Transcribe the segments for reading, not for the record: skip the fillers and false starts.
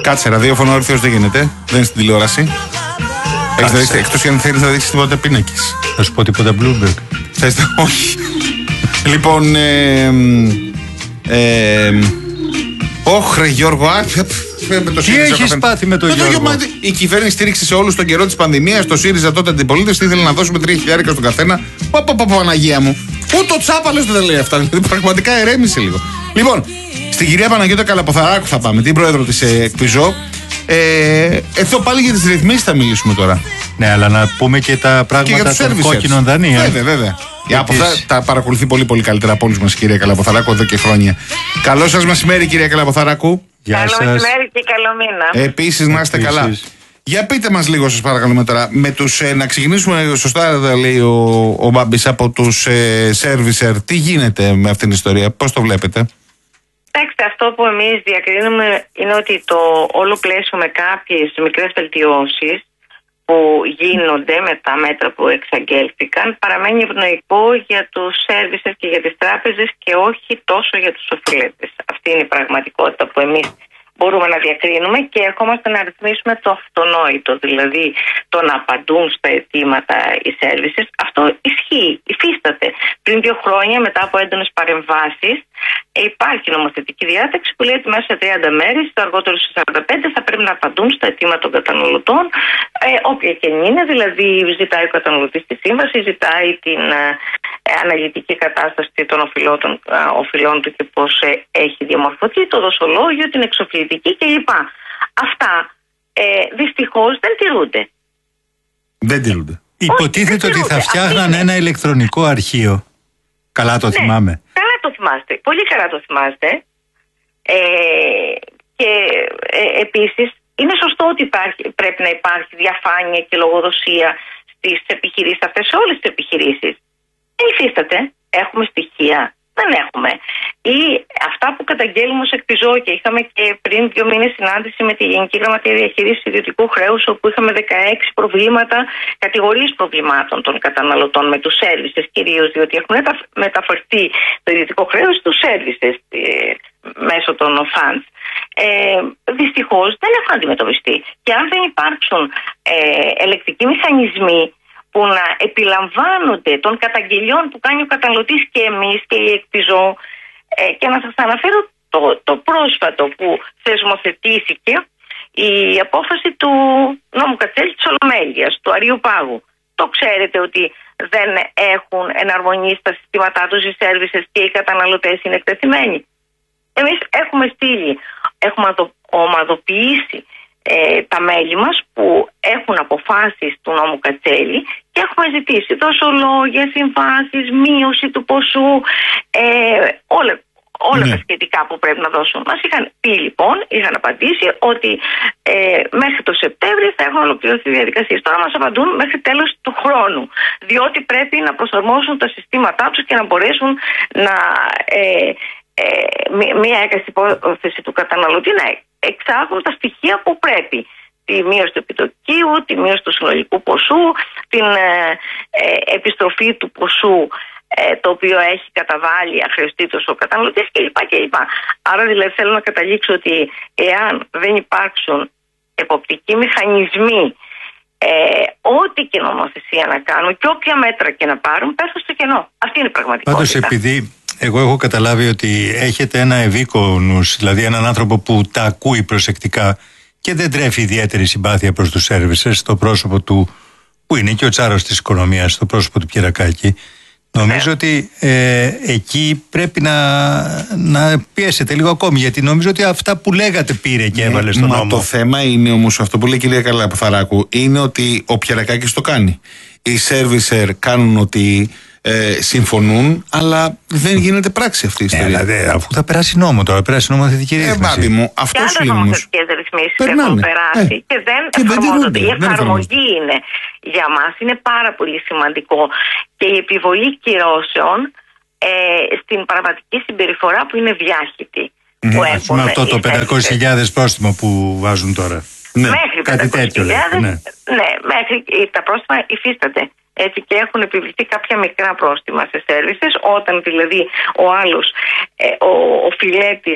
Κάτσε, ραδιόφωνο όρθιος δεν γίνεται. Δεν είναι στην τηλεόραση. Εκτός αν θέλεις να δείξεις τίποτα πίνακες. Θα σου πω τίποτα Bloomberg. Όχι. Λοιπόν, ρε Γιώργο, τι έχεις πάθει με τον Γιώργο? Η κυβέρνηση στήριξε σε όλους τον καιρό της πανδημίας. Το ΣΥΡΙΖΑ τότε αντιπολίτευση ήθελε να δώσουμε 3.000 στον καθένα. Παναγία μου. Ούτε ο Τσάπαλος δεν τα λέει αυτά. Δηλαδή πραγματικά ερέμησε λίγο. Λοιπόν, στην κυρία Παναγιώτα Καλαποθαράκου θα πάμε, την πρόεδρο της ΕΚΠΙΖΟ. Εδώ πάλι για τις ρυθμίσεις θα μιλήσουμε τώρα. Ναι, αλλά να πούμε και τα πράγματα των κόκκινων δανείων. Βέβαια. Από αυτά τα παρακολουθεί πολύ καλύτερα από όλους μας η κυρία Καλαποθαράκου εδώ και χρόνια. Καλό σας μεσημέρι, κυρία Καλαποθαράκου. Καλό μεσημέρι και καλό μήνα. Επίσης να είστε καλά. Για πείτε μας λίγο, σας παρακαλούμε τώρα, να ξεκινήσουμε σωστά, λέει ο Μπάμπης, από τους servicer. Τι γίνεται με αυτήν την ιστορία, πώς το βλέπετε? Κοιτάξτε, αυτό που εμείς διακρίνουμε είναι ότι το όλο πλαίσιο με κάποιες μικρές βελτιώσεις που γίνονται με τα μέτρα που εξαγγέλθηκαν παραμένει ευνοϊκό για τους services και για τις τράπεζες και όχι τόσο για τους οφειλέτες. Αυτή είναι η πραγματικότητα που εμείς μπορούμε να διακρίνουμε και ερχόμαστε να ρυθμίσουμε το αυτονόητο, δηλαδή το να απαντούν στα αιτήματα οι services. Αυτό ισχύει, υφίσταται. Πριν 2 χρόνια, μετά από έντονες παρεμβάσεις, υπάρχει νομοθετική διάταξη που λέει ότι μέσα σε 30 μέρες, το αργότερο σε 45, θα πρέπει να απαντούν στα αιτήματα των καταναλωτών, όποια και είναι, δηλαδή ζητάει ο καταναλωτής τη σύμβαση, ζητάει την αναλυτική κατάσταση των οφειλών του και πώς έχει διαμορφωθεί, το δοσολόγιο, την εξοφλητική κλπ. Αυτά δυστυχώς δεν τηρούνται. Δεν τηρούνται. Υποτίθεται ότι θα φτιάχναν ένα ηλεκτρονικό αρχείο. Καλά το θυμάμαι. Καλά το θυμάστε. Πολύ καλά το θυμάστε. Και επίσης είναι σωστό ότι πρέπει να υπάρχει διαφάνεια και λογοδοσία στις επιχειρήσεις αυτές, σε όλες τις επιχειρήσεις. Δεν υφίσταται. Έχουμε στοιχεία. Δεν έχουμε. Ή αυτά που καταγγέλνουμε ως ΕΚΠΙΖΟ, και είχαμε και πριν 2 μήνες συνάντηση με τη Γενική Γραμματεία Διαχείρισης Ιδιωτικού Χρέους, όπου είχαμε 16 προβλήματα, κατηγορίες προβλημάτων των καταναλωτών με τους services κυρίως, διότι έχουν μεταφορθεί το ιδιωτικό χρέος στους services μέσω των funds. Δυστυχώς δεν έχουν αντιμετωπιστεί. Και αν δεν υπάρξουν ελεκτικοί μηχανισμοί που να επιλαμβάνονται των καταγγελιών που κάνει ο καταναλωτής και εμείς και η ΕΚΠΙΖΟ, και να σας αναφέρω το πρόσφατο που θεσμοθετήθηκε, η απόφαση του νόμου Κατσέλη της Ολομέλειας, του Αρείου Πάγου. Το ξέρετε ότι δεν έχουν εναρμονίσει τα συστήματά τους οι services και οι καταναλωτές είναι εκτεθειμένοι. Εμείς έχουμε ομαδοποιήσει τα μέλη μας που έχουν αποφάσεις του νόμου Κατσέλη και έχουμε ζητήσει δοσολόγια, συμβάσεις, μείωση του ποσού, όλα τα σχετικά που πρέπει να δώσουν. Μας είχαν πει λοιπόν, είχαν απαντήσει ότι μέχρι το Σεπτέμβριο θα έχουν ολοκληρωθεί οι διαδικασίες. Τώρα μας απαντούν μέχρι τέλος του χρόνου, διότι πρέπει να προσαρμόσουν τα συστήματά τους και να μπορέσουν να μία έκαση υπόθεση του καταναλωτή να εξάγουν τα στοιχεία που πρέπει. Τη μείωση του επιτοκίου, τη μείωση του συνολικού ποσού, την επιστροφή του ποσού το οποίο έχει καταβάλει αχρεωστήτως ο καταναλωτής κλπ. Άρα δηλαδή θέλω να καταλήξω ότι εάν δεν υπάρξουν εποπτικοί μηχανισμοί, ό,τι και νομοθεσία να κάνουν και όποια μέτρα και να πάρουν, πέφτουν στο κενό. Αυτή είναι η πραγματικότητα. Πάντως, επειδή εγώ έχω καταλάβει ότι έχετε ένα ευήκονους, δηλαδή έναν άνθρωπο που τα ακούει προσεκτικά και δεν τρέφει ιδιαίτερη συμπάθεια προς τους services, στο πρόσωπο του, που είναι και ο τσάρος της οικονομίας, στο πρόσωπο του Πιερακάκη, νομίζω ότι εκεί πρέπει να πιέσετε λίγο ακόμη, γιατί νομίζω ότι αυτά που λέγατε πήρε και έβαλε στον νόμο. Το θέμα είναι όμως αυτό που λέει η κυρία Καλαποθαράκου, είναι ότι ο Πιερακάκης το κάνει. Οι servicer κάνουν ότι συμφωνούν, αλλά δεν γίνεται πράξη αυτή η ιστορία. Αφού θα περάσει νόμο τώρα, περάσει νομοθετική ρύθμιση. Μου, αυτό σου λέει όμως. Και άλλες νομοθετικές ρυθμίσεις έχουν περάσει και δεν εφαρμόζονται. Η εφαρμογή είναι για μας είναι πάρα πολύ σημαντικό, και η επιβολή κυρώσεων στην πραγματική συμπεριφορά που είναι διάχυτη. Με αυτό το 500.000 πρόστιμο που βάζουν τώρα. Ναι, μέχρι κάτι τέτοιο λέτε. Ναι, μέχρι τα πρόστιμα υφίσταται. Έτσι, και έχουν επιβληθεί κάποια μικρά πρόστιμα σε services, όταν δηλαδή ο άλλος, ο φιλέτης,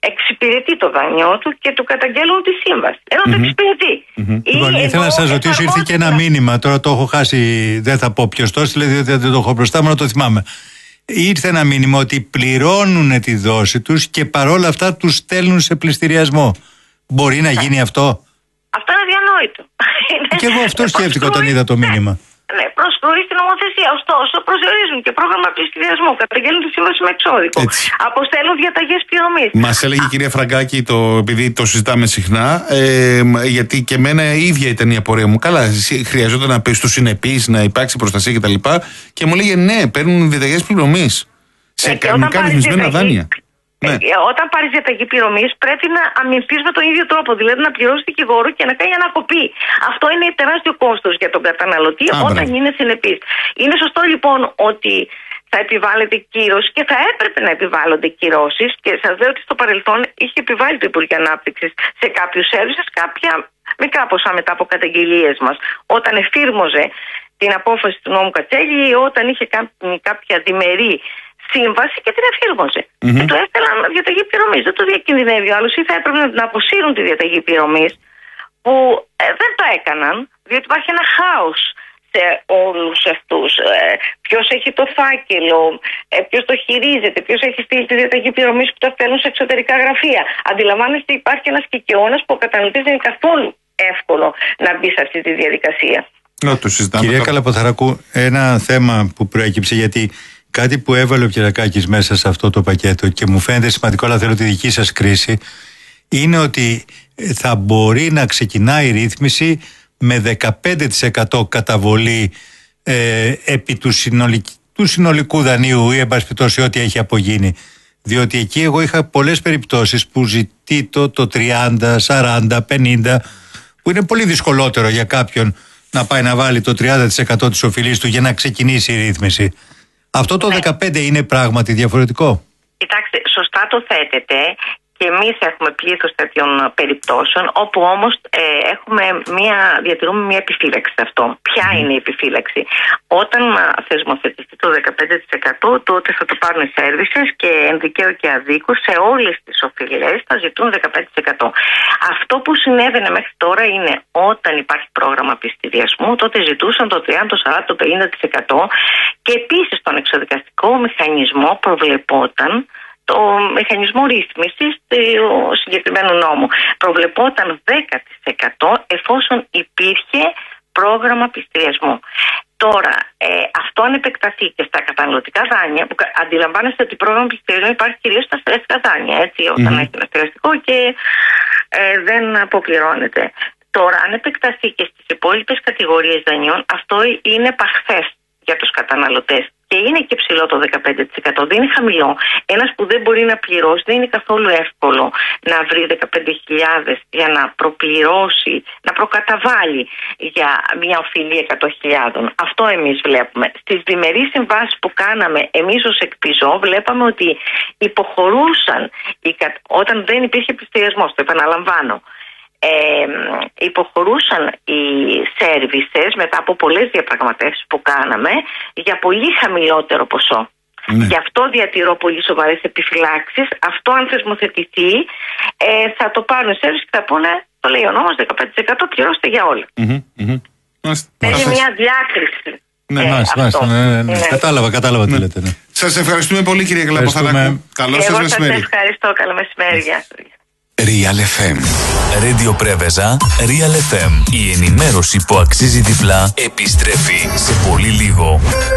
εξυπηρετεί το δάνειό του και του καταγγέλουν τη σύμβαση. Ενώ το εξυπηρετεί. Λοιπόν, ήθελα να σας ρωτήσω, ήρθε και ένα μήνυμα. Τώρα το έχω χάσει, δεν θα πω ποιος το έστειλε, διότι δεν το έχω μπροστά μου, να το θυμάμαι. Ήρθε ένα μήνυμα ότι πληρώνουν τη δόση τους και παρόλα αυτά τους στέλνουν σε πληστηριασμό. Μπορεί να γίνει αυτό? Αυτό είναι αδιανόητο. Και εγώ αυτό σκέφτηκα όταν είδα το μήνυμα. Ναι, προσκρούει στην νομοθεσία. Ωστόσο, προσδιορίζουν και πρόγραμμα πληστηριασμού. Καταγγέλνουν τη σύμβαση με εξώδικο. Αποστέλνουν διαταγές πληρωμής. Μας έλεγε η κυρία Φραγκάκη, επειδή το συζητάμε συχνά, γιατί και εμένα η ίδια ήταν η απορία μου. Καλά, χρειαζόταν να πει στους συνεπείς να υπάρξει προστασία κτλ. Και μου λέγε ναι, παίρνουν διαταγές πληρωμής σε κανονικά ρυθμισμένα δάνεια. Ναι. Όταν πάρει διαταγή πληρωμής πρέπει να αμυνθείς με τον ίδιο τρόπο. Δηλαδή να πληρώσει δικηγόρο και να κάνει ανακοπή. Αυτό είναι τεράστιο κόστος για τον καταναλωτή όταν είναι συνεπής. Είναι σωστό λοιπόν ότι θα επιβάλλεται κύρωση και θα έπρεπε να επιβάλλονται κυρώσεις. Και σας λέω ότι στο παρελθόν είχε επιβάλει το Υπουργείο Ανάπτυξης σε κάποιους services κάποια μικρά ποσά μετά από καταγγελίες μας. Όταν εφήρμοζε την απόφαση του νόμου Κατσέλη ή όταν είχε κάποια διμερή σύμβαση και την εφήρμοζε. Και του έστελαν διαταγή πληρωμής. Δεν το διακινδυνεύει ο άλλος, ή θα έπρεπε να αποσύρουν τη διαταγή πληρωμής, που δεν το έκαναν, διότι υπάρχει ένα χάος σε όλους αυτούς. Ποιος έχει το φάκελο, ποιος το χειρίζεται, ποιος έχει στείλει τη διαταγή πληρωμής που τα στέλνουν σε εξωτερικά γραφεία. Αντιλαμβάνεστε, υπάρχει ένας κικαιώνας που ο καταναλωτής δεν είναι καθόλου εύκολο να μπει σε αυτή τη διαδικασία. Κυρία Καλαποθαρακού, ένα θέμα που προέκυψε, γιατί κάτι που έβαλε ο Κυριακάκης μέσα σε αυτό το πακέτο και μου φαίνεται σημαντικό, αλλά θέλω τη δική σας κρίση, είναι ότι θα μπορεί να ξεκινάει η ρύθμιση με 15% καταβολή επί του συνολικού δανείου ή εν πάση περιπτώσει ό,τι έχει απογίνει. Διότι εκεί εγώ είχα πολλές περιπτώσεις που ζητεί το 30, 40, 50, που είναι πολύ δυσκολότερο για κάποιον να πάει να βάλει το 30% της οφειλής του για να ξεκινήσει η ρύθμιση. Αυτό το 15 είναι πράγματι διαφορετικό? Κοιτάξτε, σωστά το θέτετε και εμείς έχουμε πλήθος τέτοιων περιπτώσεων, όπου όμως διατηρούμε μια επιφύλαξη σε αυτό. Ποια είναι η επιφύλαξη? Όταν θεσμοθετηθεί το 15%, τότε θα το πάρουν οι services και εν δικαίω και αδίκως σε όλες τις οφειλές θα ζητούν 15%. Αυτό που συνέβαινε μέχρι τώρα είναι όταν υπάρχει πρόγραμμα πληστηριασμού, τότε ζητούσαν το 30%, το 40%, το 50%, και επίσης στον εξοδικαστικό μηχανισμό προβλεπόταν το μηχανισμό ρύθμισης του συγκεκριμένου νόμου. Προβλεπόταν 10% εφόσον υπήρχε πρόγραμμα πληστηριασμού. Τώρα, αυτό αν επεκταθεί και στα καταναλωτικά δάνεια, που αντιλαμβάνεστε ότι πρόγραμμα πληστηριασμού υπάρχει κυρίως στα στεγαστικά δάνεια, έτσι, όταν έχει ένα στεγαστικό και δεν αποπληρώνεται. Τώρα, αν επεκταθεί και στις υπόλοιπες κατηγορίες δανειών, αυτό είναι παχθές για τους καταναλωτές. Και είναι και ψηλό το 15%, δεν είναι χαμηλό. Ένας που δεν μπορεί να πληρώσει, δεν είναι καθόλου εύκολο να βρει 15.000 για να προπληρώσει, να προκαταβάλει για μια οφειλή 100.000. Αυτό εμείς βλέπουμε. Στις διμερείς συμβάσεις που κάναμε εμείς ως εκπιζό, βλέπαμε ότι υποχωρούσαν, όταν δεν υπήρχε πληστηριασμός, το επαναλαμβάνω, υποχωρούσαν οι services μετά από πολλές διαπραγματεύσεις που κάναμε για πολύ χαμηλότερο ποσό. Γι' αυτό διατηρώ πολύ σοβαρές επιφυλάξεις. Αυτό αν θεσμοθετηθεί θα το πάρουν οι services και θα πούνε, το λέει ο νόμος, 15% πληρώστε για όλα. Είναι μια διάκριση. Κατάλαβα τι λέτε. Σας ευχαριστούμε πολύ, κυρία Καλαποθαρακού. Καλό σας μεσημέρι. Σας ευχαριστώ, καλό μεσημέρι. Γεια σας. Real FM. Radio Πρέβεζα, Real FM. Η ενημέρωση που αξίζει διπλά επιστρέφει σε πολύ λίγο.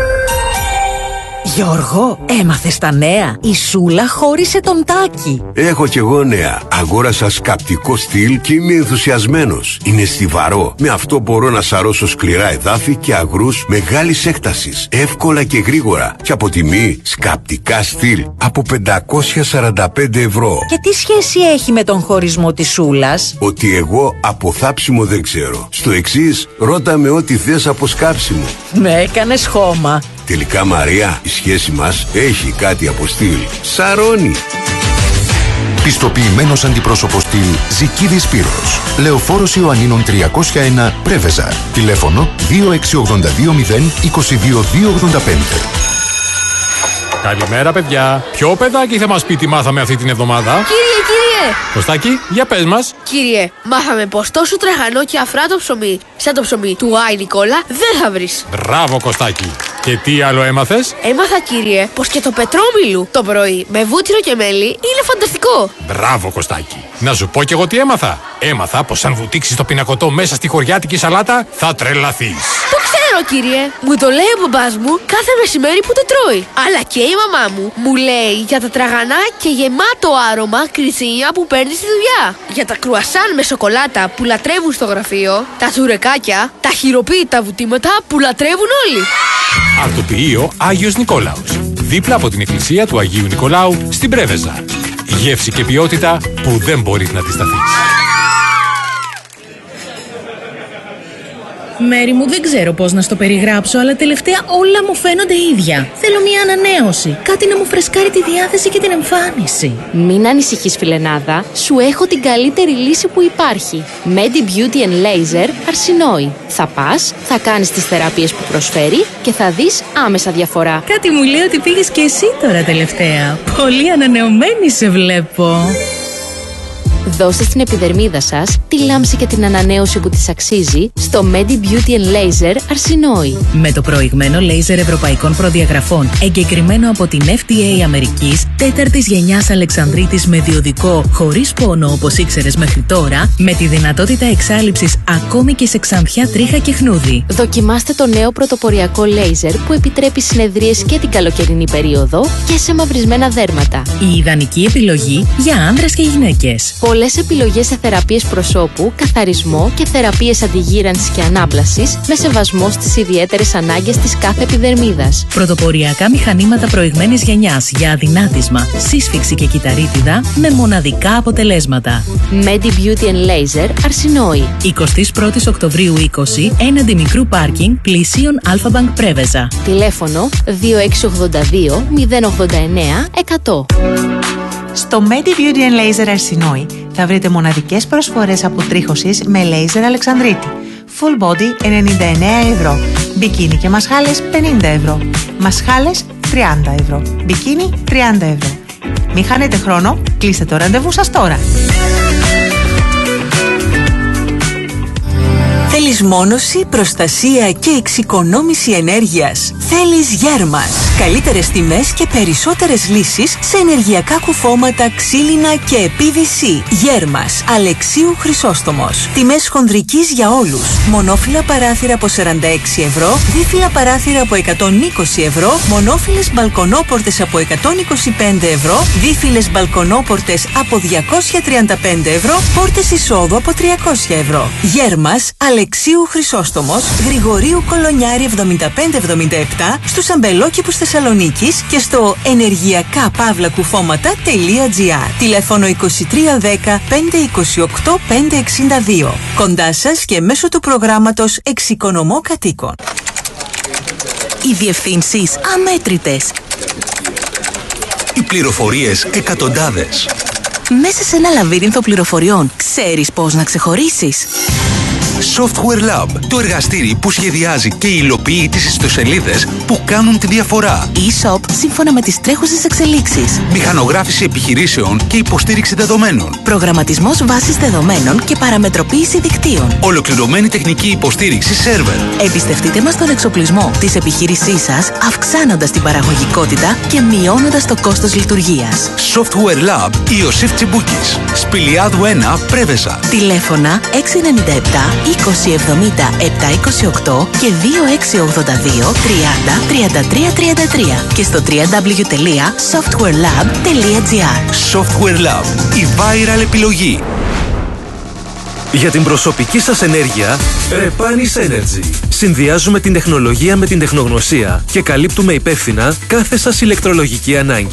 Γιώργο, έμαθες τα νέα? Η Σούλα χώρισε τον Τάκη. Έχω κι εγώ νέα. Αγόρασα σκαπτικό στυλ και είμαι ενθουσιασμένος. Είναι στιβαρό. Με αυτό μπορώ να σαρώσω σκληρά εδάφη και αγρούς μεγάλης έκτασης. Εύκολα και γρήγορα. Και από τιμή σκαπτικά στυλ από 545 ευρώ. Και τι σχέση έχει με τον χωρισμό της Σούλας? Ότι εγώ από θάψιμο δεν ξέρω. Στο εξής, ρώτα με ό,τι θες από σκάψιμο. Με έκανες χώμα. Τελικά, Μαρία, η σχέση μας έχει κάτι από στυλ. Σαρώνει. Πιστοποιημένος αντιπρόσωπος στυλ Ζικίδης Σπύρος. Λεωφόρος Ιωαννίνων 301 Πρέβεζα. Τηλέφωνο 2682 0 22 285. Καλημέρα, παιδιά. Ποιο παιδάκι θα μας πει τι μάθαμε αυτή την εβδομάδα? Κύριε! Κωστάκη, για πες μας. Κύριε, μάθαμε πως τόσο τραγανό και αφράτο ψωμί, σαν το ψωμί του Άι Νικόλα, δεν θα βρεις. Μπράβο, Κωστάκη. Και τι άλλο έμαθες? Έμαθα, κύριε, πως και το πετρόμιλου το πρωί με βούτυρο και μέλι είναι φανταστικό. Μπράβο, Κωστάκη. Να σου πω κι εγώ τι έμαθα. Έμαθα πως αν βουτήξεις το πινακωτό μέσα στη χωριάτικη σαλάτα, θα τρελαθείς. Το ξέρω, κύριε. Μου το λέει ο μπαμπάς μου κάθε μεσημέρι που το τρώει. Αλλά και η μαμά μου λέει για τα τραγανά και γεμάτο άρωμα κριτσίνια που παίρνει στη δουλειά. Για τα κρουασάν με σοκολάτα που λατρεύουν στο γραφείο. Τα τσουρεκάκια, τα χειροποίητα βουτήματα που λατρεύουν όλοι. Αρτοποιείο Άγιος Νικόλαος. Δίπλα από την εκκλησία του Αγίου Νικολάου στην Πρέβεζα. Γεύση και ποιότητα που δεν μπορείς να αντισταθείς. Μέρη μου, δεν ξέρω πώς να στο περιγράψω, αλλά τελευταία όλα μου φαίνονται ίδια. Θέλω μια ανανέωση. Κάτι να μου φρεσκάρει τη διάθεση και την εμφάνιση. Μην ανησυχείς, φιλενάδα. Σου έχω την καλύτερη λύση που υπάρχει. Medi Beauty and Laser Αρσινόη. Θα πας, θα κάνεις τις θεραπείες που προσφέρει και θα δεις άμεσα διαφορά. Κάτι μου λέει ότι πήγες και εσύ τώρα τελευταία. Πολύ ανανεωμένη σε βλέπω. Δώστε στην επιδερμίδα σας τη λάμψη και την ανανέωση που της αξίζει στο Medi Beauty and Laser Αρσινόη. Με το προηγμένο λέιζερ ευρωπαϊκών προδιαγραφών, εγκεκριμένο από την FDA Αμερικής, 4ης γενιάς Αλεξανδρίτης με διοδικό, χωρίς πόνο όπως ήξερες μέχρι τώρα, με τη δυνατότητα εξάλειψης ακόμη και σε ξανθιά, τρίχα και χνούδι. Δοκιμάστε το νέο πρωτοποριακό λέιζερ που επιτρέπει συνεδρίες και την καλοκαιρινή περίοδο και σε μαυρισμένα δέρματα. Η ιδανική επιλογή για άνδρες και γυναίκες. Πολλές επιλογές σε θεραπείες προσώπου, καθαρισμό και θεραπείες αντιγύρανσης και ανάπλασης με σεβασμό στις ιδιαίτερες ανάγκες της κάθε επιδερμίδας. Πρωτοποριακά μηχανήματα προηγμένης γενιάς για αδυνάτισμα, σύσφυξη και κυταρίτιδα με μοναδικά αποτελέσματα. Medi Beauty and Laser Αρσινόη. 21 Οκτωβρίου 20, έναντι μικρού πάρκινγκ πλησίων Αλφα-Μπανκ Πρέβεζα. Τηλέφωνο 2682 089 100. Στο Medi Beauty and Laser Αρσινόη θα βρείτε μοναδικές προσφορές αποτρίχωσης με λέιζερ Αλεξανδρίτη. Full body 99 ευρώ. Μπικίνι και μασχάλες 50 ευρώ. Μασχάλες 30 ευρώ. Μπικίνι 30 ευρώ. Μην χάνετε χρόνο, κλείστε το ραντεβού σας τώρα. Θέλεις μόνωση, προστασία και εξοικονόμηση ενέργειας? Θέλεις Γέρμας. Καλύτερες τιμές και περισσότερες λύσεις σε ενεργειακά κουφώματα, ξύλινα και PVC. Γέρμας. Αλεξίου Χρυσόστομος. Τιμές χονδρικής για όλους. Μονόφυλλα παράθυρα από 46 ευρώ, δίφυλλα παράθυρα από 120 ευρώ, μονόφυλλες μπαλκονόπορτες από 125 ευρώ, δίφυλλες μπαλκονόπορτες από 235 ευρώ, πόρτες εισόδου από 300 ευρώ. Γέρμας. Αλεξίου Χρυσόστομος, Γρηγορίου Κολονιάρη 7577, στους αμπελόκηπους Θεσσαλονίκης και στο ενεργειακά-κουφώματα.gr. Τηλέφωνο 2310 528 562. Κοντά σας και μέσω του προγράμματος Εξοικονομώ Κατοίκων. Οι διευθύνσεις αμέτρητες. Οι πληροφορίες εκατοντάδες. Μέσα σε ένα λαβύρινθο πληροφοριών, ξέρεις πώς να ξεχωρίσεις? Software Lab, το εργαστήρι που σχεδιάζει και υλοποιεί τις ιστοσελίδες που κάνουν τη διαφορά. E-shop σύμφωνα με τις τρέχουσες εξελίξεις. Μηχανογράφηση επιχειρήσεων και υποστήριξη δεδομένων. Προγραμματισμός βάσης δεδομένων και παραμετροποίηση δικτύων. Ολοκληρωμένη τεχνική υποστήριξη σερβερ. Εμπιστευτείτε μας τον εξοπλισμό της επιχείρησής σας, αυξάνοντας την παραγωγικότητα και μειώνοντας το κόστος λειτουργίας. Software Lab Ιωσήφ Τσιμπούκης. Σπηλιάδου 1, Πρέβεζα. Τηλέφωνα 697 2070 728 και 2682 30 33 33 και στο www.softwarelab.gr. Software Lab, η viral επιλογή. Για την προσωπική σας ενέργεια, Repanis Energy. Συνδυάζουμε την τεχνολογία με την τεχνογνωσία και καλύπτουμε υπεύθυνα κάθε σας ηλεκτρολογική ανάγκη.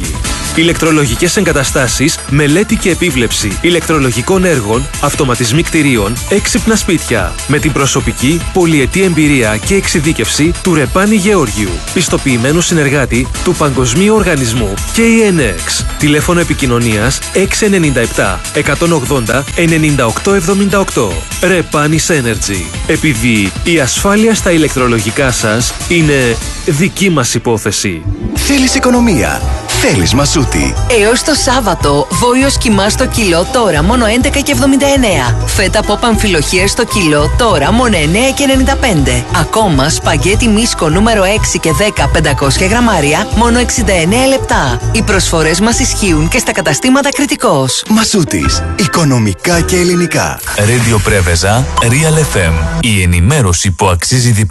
Ηλεκτρολογικές εγκαταστάσεις, μελέτη και επίβλεψη ηλεκτρολογικών έργων, αυτοματισμοί κτηρίων, έξυπνα σπίτια. Με την προσωπική, πολυετή εμπειρία και εξειδίκευση του Ρεπάνη Γεώργιου, πιστοποιημένου συνεργάτη του Παγκοσμίου Οργανισμού KNX. Τηλέφωνο επικοινωνίας 697 180 9878. Repanis Energy. Επειδή η ασφάλεια στα ηλεκτρολογικά σας είναι δική μας υπόθεση. Θέλεις οικονομία. Θέλεις Μασούτη. Έως το Σάββατο, βόλιος κιμά στο κιλό τώρα μόνο 11,79. Φέτα πόπ αμφιλοχία στο κιλό τώρα μόνο 9,95. Ακόμα σπαγγέτι μίσκο νούμερο 6 και 10 500 γραμμάρια μόνο 69 λεπτά. Οι προσφορές μας ισχύουν και στα καταστήματα Κρητικός. Μασούτης. Οικονομικά και ελληνικά. Radio Πρέβεζα, Real FM. Η ενημέρωση που αξίζει διπλά.